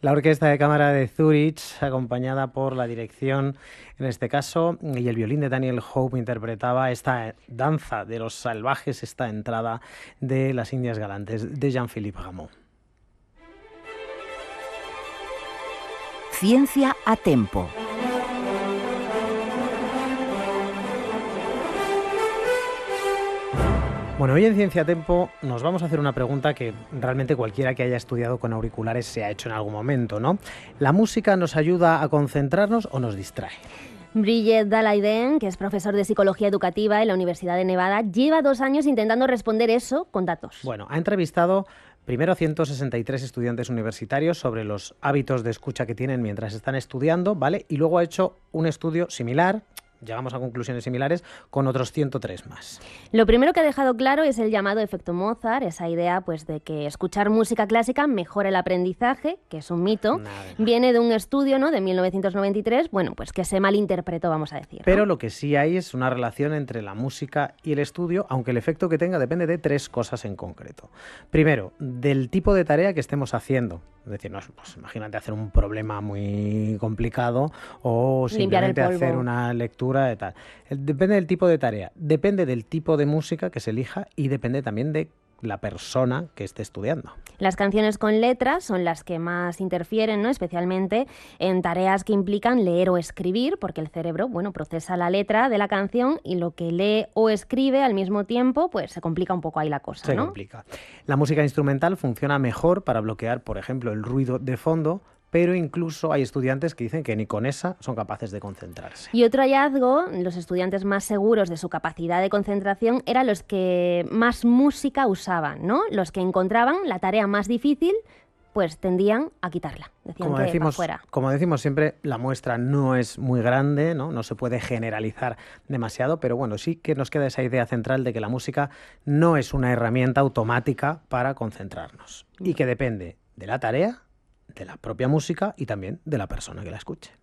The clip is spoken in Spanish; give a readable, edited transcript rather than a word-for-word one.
La Orquesta de Cámara de Zúrich, acompañada por la dirección, en este caso, y el violín de Daniel Hope, interpretaba esta danza de los salvajes, esta entrada de las Indias Galantes de Jean-Philippe Rameau. Ciencia a tempo. Bueno, hoy en Ciencia a Tempo nos vamos a hacer una pregunta que realmente cualquiera que haya estudiado con auriculares se ha hecho en algún momento, ¿no? ¿La música nos ayuda a concentrarnos o nos distrae? Bridget Daleiden, que es profesor de Psicología Educativa en la Universidad de Nevada, lleva 2 años intentando responder eso con datos. Bueno, ha entrevistado primero a 163 estudiantes universitarios sobre los hábitos de escucha que tienen mientras están estudiando, ¿vale? Y luego ha hecho un estudio similar. Llegamos a conclusiones similares con otros 103 más. Lo primero que ha dejado claro es el llamado efecto Mozart, esa idea pues de que escuchar música clásica mejora el aprendizaje, que es un mito. Viene de un estudio, ¿no?, de 1993, bueno, pues que se malinterpretó, vamos a decir, ¿no? Pero lo que sí hay es una relación entre la música y el estudio, aunque el efecto que tenga depende de 3 cosas en concreto. Primero, del tipo de tarea que estemos haciendo. Es decir, no, pues imagínate hacer un problema muy complicado o simplemente hacer una lectura de tal. Depende del tipo de tarea, depende del tipo de música que se elija y depende también de la persona que esté estudiando. Las canciones con letras son las que más interfieren, ¿no?, especialmente en tareas que implican leer o escribir, porque el cerebro, bueno, procesa la letra de la canción y lo que lee o escribe al mismo tiempo, pues se complica un poco ahí la cosa, ¿no? Se complica. La música instrumental funciona mejor para bloquear, por ejemplo, el ruido de fondo, pero incluso hay estudiantes que dicen que ni con esa son capaces de concentrarse. Y otro hallazgo, los estudiantes más seguros de su capacidad de concentración eran los que más música usaban, ¿no? Los que encontraban la tarea más difícil, pues tendían a quitarla. Decían como decimos siempre, la muestra no es muy grande, ¿no? No se puede generalizar demasiado, pero bueno, sí que nos queda esa idea central de que la música no es una herramienta automática para concentrarnos y que depende de la tarea, de la propia música y también de la persona que la escuche.